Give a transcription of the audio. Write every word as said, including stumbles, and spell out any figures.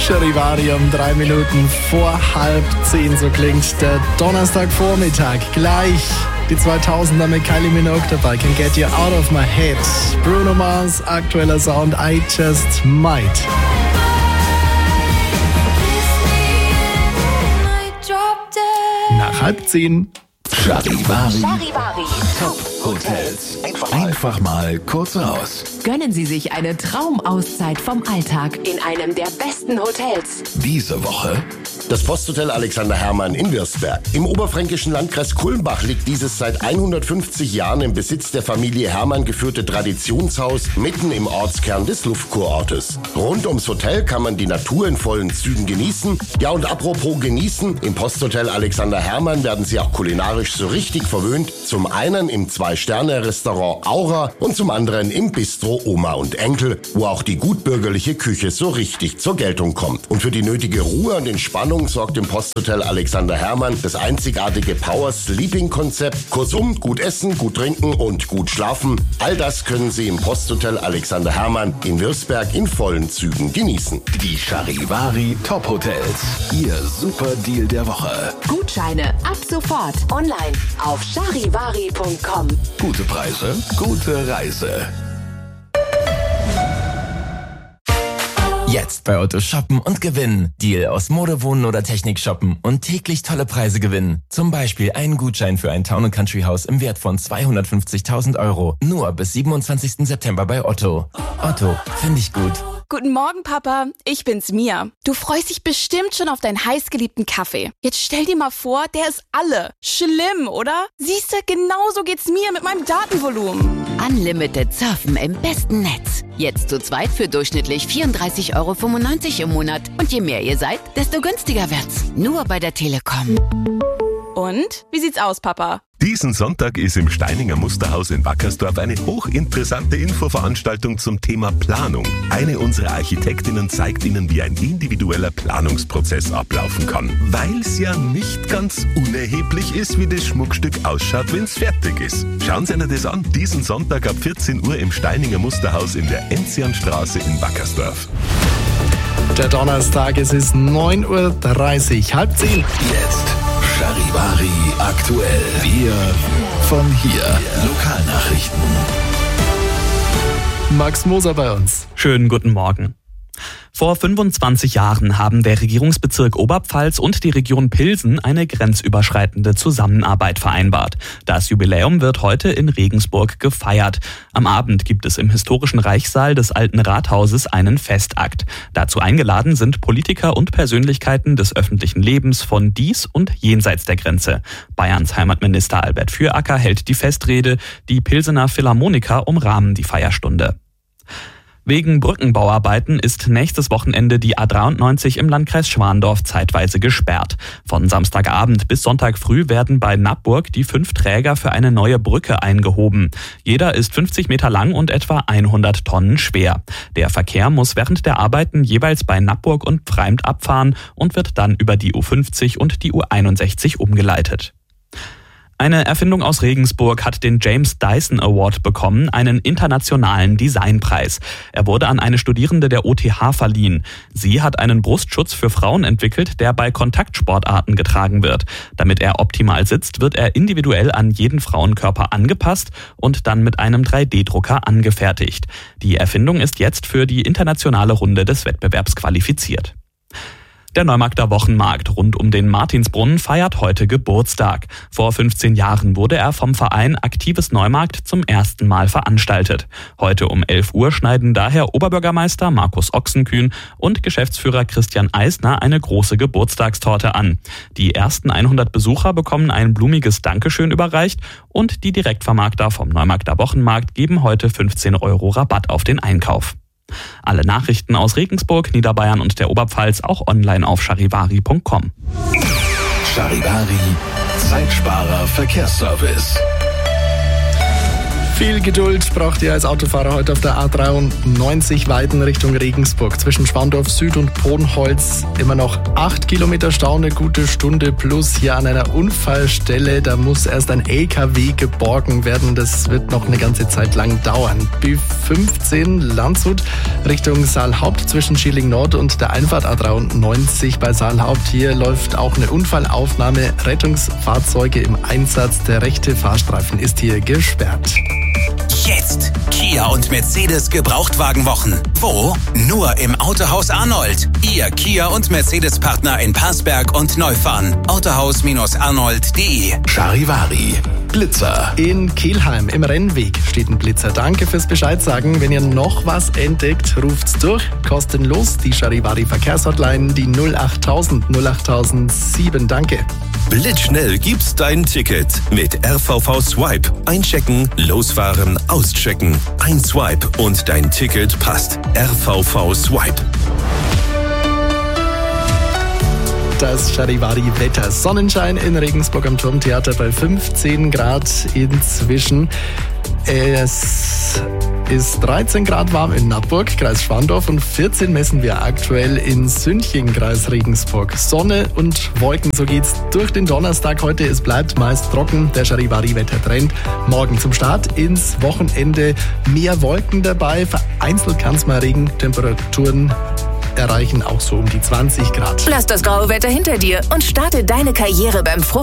Charivari um drei Minuten vor halb zehn, so klingt der Donnerstagvormittag. Gleich die zweitausender mit Kylie Minogue dabei. Can Get You Out of My Head. Bruno Mars, aktueller Sound, I Just Might. Nach halb zehn. Charivari. Charivari. Top Hotels. Einfach, Einfach mal kurz raus. Gönnen Sie sich eine Traumauszeit vom Alltag in einem der besten Hotels. Diese Woche das Posthotel Alexander Hermann in Würzberg. Im oberfränkischen Landkreis Kulmbach liegt dieses seit hundertfünfzig Jahren im Besitz der Familie Hermann geführte Traditionshaus mitten im Ortskern des Luftkurortes. Rund ums Hotel kann man die Natur in vollen Zügen genießen. Ja, und apropos genießen, im Posthotel Alexander Hermann werden Sie auch kulinarisch so richtig verwöhnt. Zum einen im Zwei-Sterne-Restaurant Aura und zum anderen im Bistro Oma und Enkel, wo auch die gutbürgerliche Küche so richtig zur Geltung kommt. Und für die nötige Ruhe und Entspannung sorgt im Posthotel Alexander Hermann das einzigartige Power-Sleeping-Konzept. Kurzum, gut essen, gut trinken und gut schlafen. All das können Sie im Posthotel Alexander Hermann in Würzberg in vollen Zügen genießen. Die Charivari Top Hotels. Ihr super Deal der Woche. Gutscheine ab sofort online auf charivari punkt com. Gute Preise, gute Reise. Jetzt bei Otto shoppen und gewinnen. Deal aus Mode, Wohnen oder Technik shoppen und täglich tolle Preise gewinnen. Zum Beispiel einen Gutschein für ein Town and Country Haus im Wert von zweihundertfünfzigtausend Euro. Nur bis siebenundzwanzigsten September bei Otto. Otto, finde ich gut. Guten Morgen, Papa. Ich bin's, Mia. Du freust dich bestimmt schon auf deinen heißgeliebten Kaffee. Jetzt stell dir mal vor, der ist alle. Schlimm, oder? Siehste, genauso geht's mir mit meinem Datenvolumen. Unlimited Surfen im besten Netz. Jetzt zu zweit für durchschnittlich vierunddreißig Euro fünfundneunzig im Monat. Und je mehr ihr seid, desto günstiger wird's. Nur bei der Telekom. Und? Wie sieht's aus, Papa? Diesen Sonntag ist im Steininger Musterhaus in Wackersdorf eine hochinteressante Infoveranstaltung zum Thema Planung. Eine unserer Architektinnen zeigt Ihnen, wie ein individueller Planungsprozess ablaufen kann. Weil es ja nicht ganz unerheblich ist, wie das Schmuckstück ausschaut, wenn es fertig ist. Schauen Sie sich das an. Diesen Sonntag ab vierzehn Uhr im Steininger Musterhaus in der Enzianstraße in Wackersdorf. Der Donnerstag, es ist neun Uhr dreißig, halb zehn. Jetzt Charivari aktuell. Wir von hier. Lokalnachrichten. Max Moser bei uns. Schönen guten Morgen. Vor fünfundzwanzig Jahren haben der Regierungsbezirk Oberpfalz und die Region Pilsen eine grenzüberschreitende Zusammenarbeit vereinbart. Das Jubiläum wird heute in Regensburg gefeiert. Am Abend gibt es im historischen Reichssaal des Alten Rathauses einen Festakt. Dazu eingeladen sind Politiker und Persönlichkeiten des öffentlichen Lebens von dies und jenseits der Grenze. Bayerns Heimatminister Albert Füracker hält die Festrede. Die Pilsener Philharmoniker umrahmen die Feierstunde. Wegen Brückenbauarbeiten ist nächstes Wochenende die A dreiundneunzig im Landkreis Schwandorf zeitweise gesperrt. Von Samstagabend bis Sonntag früh werden bei Nappburg die fünf Träger für eine neue Brücke eingehoben. Jeder ist fünfzig Meter lang und etwa hundert Tonnen schwer. Der Verkehr muss während der Arbeiten jeweils bei Nappburg und Pfreimt abfahren und wird dann über die U fünfzig und die U einundsechzig umgeleitet. Eine Erfindung aus Regensburg hat den James Dyson Award bekommen, einen internationalen Designpreis. Er wurde an eine Studierende der O T H verliehen. Sie hat einen Brustschutz für Frauen entwickelt, der bei Kontaktsportarten getragen wird. Damit er optimal sitzt, wird er individuell an jeden Frauenkörper angepasst und dann mit einem drei D Drucker angefertigt. Die Erfindung ist jetzt für die internationale Runde des Wettbewerbs qualifiziert. Der Neumarkter Wochenmarkt rund um den Martinsbrunnen feiert heute Geburtstag. Vor fünfzehn Jahren wurde er vom Verein Aktives Neumarkt zum ersten Mal veranstaltet. Heute um elf Uhr schneiden daher Oberbürgermeister Markus Ochsenkühn und Geschäftsführer Christian Eisner eine große Geburtstagstorte an. Die ersten hundert Besucher bekommen ein blumiges Dankeschön überreicht und die Direktvermarkter vom Neumarkter Wochenmarkt geben heute fünfzehn Euro Rabatt auf den Einkauf. Alle Nachrichten aus Regensburg, Niederbayern und der Oberpfalz auch online auf charivari punkt com. Charivari, Zeitsparer Verkehrsservice. Viel Geduld braucht ihr als Autofahrer heute auf der A dreiundneunzig Weiden Richtung Regensburg. Zwischen Schwandorf Süd und Ponholz immer noch acht Kilometer Stau, eine gute Stunde plus hier an einer Unfallstelle. Da muss erst ein L K W geborgen werden. Das wird noch eine ganze Zeit lang dauern. B fünfzehn Landshut Richtung Saalhaupt zwischen Schilling Nord und der Einfahrt A dreiundneunzig bei Saalhaupt. Hier läuft auch eine Unfallaufnahme. Rettungsfahrzeuge im Einsatz. Der rechte Fahrstreifen ist hier gesperrt. Jetzt Kia und Mercedes Gebrauchtwagenwochen. Wo? Nur im Autohaus Arnold. Ihr Kia und Mercedes Partner in Parsberg und Neufahren. Autohaus Arnold punkt de. Charivari. Blitzer. In Kelheim im Rennweg steht ein Blitzer. Danke fürs Bescheid sagen. Wenn ihr noch was entdeckt, ruft's durch. Kostenlos die Charivari Verkehrshotline, die null achttausend null achttausendsieben. Danke. Blitzschnell gibt's dein Ticket mit R V V Swipe. Einchecken, losfahren, auschecken. Ein Swipe und dein Ticket passt. R V V Swipe. Das Charivari-Wetter. Sonnenschein in Regensburg am Turmtheater bei fünfzehn Grad inzwischen. Es ist dreizehn Grad warm in Nappburg, Kreis Schwandorf, und vierzehn messen wir aktuell in Sünching, Kreis Regensburg. Sonne und Wolken, so geht's durch den Donnerstag heute. Es bleibt meist trocken, der Charivari-Wettertrend. Morgen zum Start ins Wochenende mehr Wolken dabei. Vereinzelt kann es mal Regentemperaturen erreichen auch so um die zwanzig Grad. Lass das graue Wetter hinter dir und starte deine Karriere beim Frucht